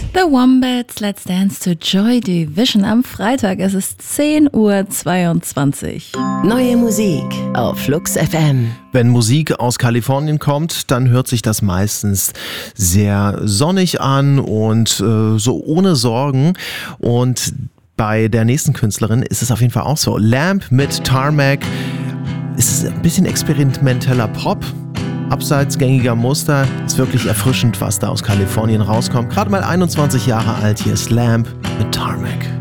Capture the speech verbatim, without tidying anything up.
The Wombats, Let's Dance to Joy Division am Freitag. Es ist zehn Uhr zweiundzwanzig. Neue Musik auf Flux F M. Wenn Musik aus Kalifornien kommt, dann hört sich das meistens sehr sonnig an und äh, so ohne Sorgen. Und bei der nächsten Künstlerin ist es auf jeden Fall auch so. Lamb mit Tarmac. Es ist ein bisschen experimenteller Pop. Abseits gängiger Muster, ist wirklich erfrischend, was da aus Kalifornien rauskommt. Gerade mal einundzwanzig Jahre alt, hier ist Lamb mit Tarmac.